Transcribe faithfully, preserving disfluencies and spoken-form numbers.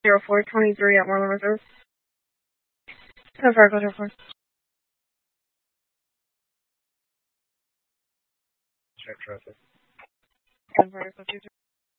zero four twenty-three at Marlin Reserve. ten four, go zero four. Check traffic. ten four, go two two.